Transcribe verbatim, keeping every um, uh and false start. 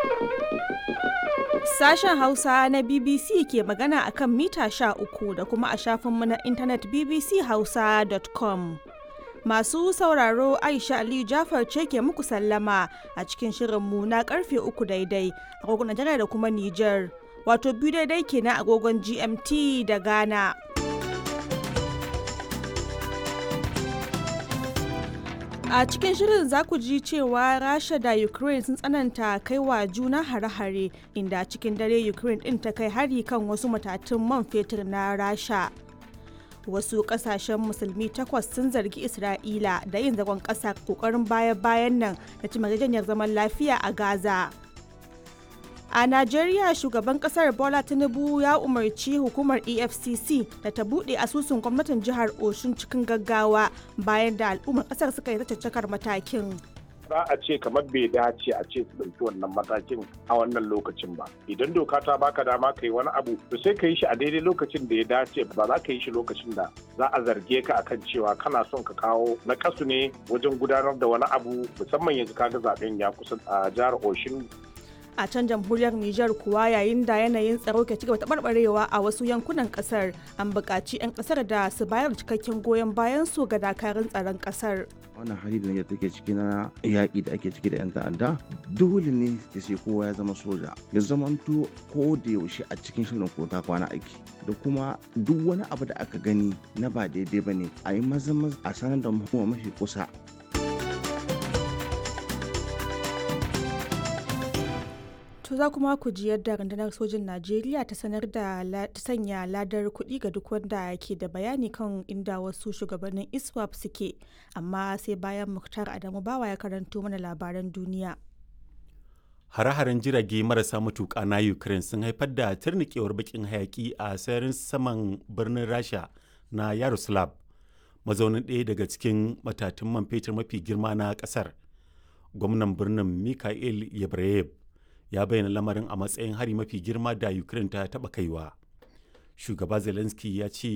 Sashen Hausa na B B C ke magana akan mita sha uku da kuma a shafinmu na intanet b b c hausa dot com. Masu sauraro, Aisha Aliyu Jafar ce ke muku sallama a cikin shirinmu na karfe uku daidai agogon Najeriya da kuma Nijar, wato biyu daidai kenan agogon G M T da Ghana. A cikin shirin za ku ji cewa Rasha da Ukraine sun tsananta kai wa juna hare-hare, inda cikin dare Ukraine ɗin ta kai hari kan wasu matatun man fetur na Rasha. Wasu ƙasashen musulmi takwas sun zargi Isra'ila da yin zagon ƙasa ƙoƙarin baya-bayan nan da ci yarjejeniyar zaman lafiya a Gaza. A Najeriya, shugaban kasar Bola Tinubu ya umarci hukumar E F C C da ta buɗe asusun gwamnatin jihar Osun cikin gaggawa bayan da al'ummar kasar suka yi caccakar matakin. Za a ce kamar bai dace a ce su ɗauki wannan matakin a wannan lokacin ba. Idan doka ta baka dama ka yi wani abu, to sai ka yi shi a daidai lokacin da ya dace, ba za ka yi shi lokacin da za a zarge ka akan cewa kana son ka kawo naƙasu ne wajen gudanar da wani abu, musamman yanzu kaga zaben ya kusa a jihar Osun. A can jamhuriyar Nijar kuwa, yayin da yanayin tsaro ke cigaba taɓarɓarewa a wasu yankunan ƙasar, an buƙaci 'yan ƙasar da su bayar da cikakken goyon bayan su ga dakarun tsaron ƙasar. Wannan hali da Nijar take ciki na yaƙi da ake ciki da 'yan ta'adda, dole ne ya sai kowa ya zama soja, ya zamanto ko da yaushe a cikin shirin ko ta kwana aiki, da kuma duk wani abu da aka gani na ba daidai ba ne a yi maza a sanar da hukuma mafi kusa. To za kuma ku ji yadda rundunar sojin Najeriya ta sanar da ta sanya ladar kuɗi ga duk wanda ke da bayani kan inda wasu shugabannin I S W A P suke, amma sai bayan Muktar Adamu Bawa ya karanto mana labaran duniya. Hare-haren jirage marasa matuƙa na Ukraine sun haifar da turnikewar bakin hayaki a sararin saman birnin Rasha na Yaroslav, mazaunin ɗaya daga cikin matatun man fetur mafi girma na ƙasar. Gwamnan birnin Mikhail Yebreyev ya bayyana lamarin a matsayin hari mafi girma da Ukraine ta taɓa kaiwa. Shugaba Zelensky ya ce